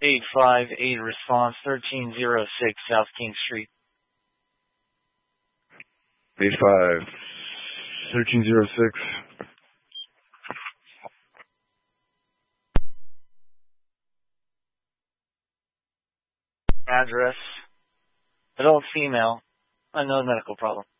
858 response 1306 South King Street. 1306. Address, adult female, unknown medical problem.